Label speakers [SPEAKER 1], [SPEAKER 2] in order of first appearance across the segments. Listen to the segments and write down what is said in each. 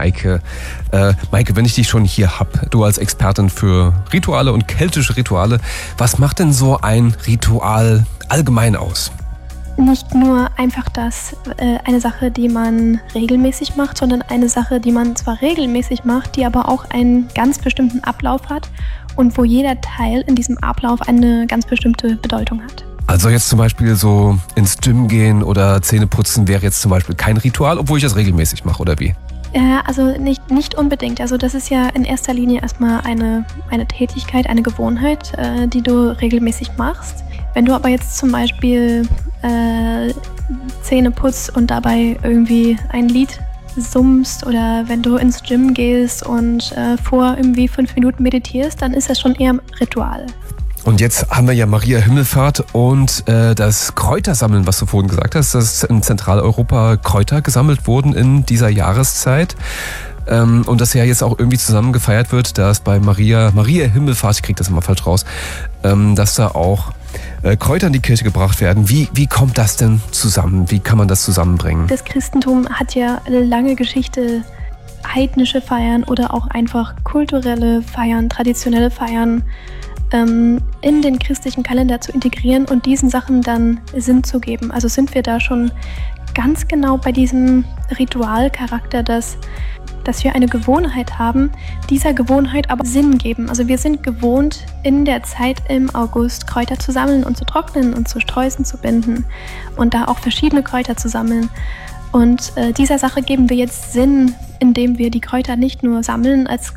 [SPEAKER 1] Maike. Maike, wenn ich dich schon hier habe, du als Expertin für Rituale und keltische Rituale, was macht denn so ein Ritual allgemein aus?
[SPEAKER 2] Nicht nur einfach eine Sache, die man regelmäßig macht, sondern eine Sache, die man zwar regelmäßig macht, die aber auch einen ganz bestimmten Ablauf hat und wo jeder Teil in diesem Ablauf eine ganz bestimmte Bedeutung hat.
[SPEAKER 1] Also jetzt zum Beispiel so ins Gym gehen oder Zähne putzen wäre jetzt zum Beispiel kein Ritual, obwohl ich das regelmäßig mache, oder wie?
[SPEAKER 2] Also nicht unbedingt. Also das ist ja in erster Linie erstmal eine Tätigkeit, eine Gewohnheit, die du regelmäßig machst. Wenn du aber jetzt zum Beispiel Zähne putzt und dabei irgendwie ein Lied summst oder wenn du ins Gym gehst und vor irgendwie 5 Minuten meditierst, dann ist das schon eher ein Ritual.
[SPEAKER 1] Und jetzt haben wir ja Maria Himmelfahrt und das Kräutersammeln, was du vorhin gesagt hast, dass in Zentraleuropa Kräuter gesammelt wurden in dieser Jahreszeit. Und das ja jetzt auch irgendwie zusammen gefeiert wird, dass bei Maria Himmelfahrt, ich kriege das immer falsch raus, dass da auch Kräuter in die Kirche gebracht werden. Wie kommt das denn zusammen? Wie kann man das zusammenbringen?
[SPEAKER 2] Das Christentum hat ja eine lange Geschichte, heidnische Feiern oder auch einfach kulturelle Feiern, traditionelle Feiern in den christlichen Kalender zu integrieren und diesen Sachen dann Sinn zu geben. Also sind wir da schon ganz genau bei diesem Ritualcharakter, dass wir eine Gewohnheit haben, dieser Gewohnheit aber Sinn geben. Also wir sind gewohnt, in der Zeit im August Kräuter zu sammeln und zu trocknen und zu Sträußen zu binden und da auch verschiedene Kräuter zu sammeln. Und dieser Sache geben wir jetzt Sinn, indem wir die Kräuter nicht nur sammeln als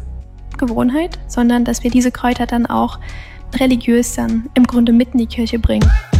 [SPEAKER 2] Gewohnheit, sondern dass wir diese Kräuter dann auch religiös dann im Grunde mit in die Kirche bringen.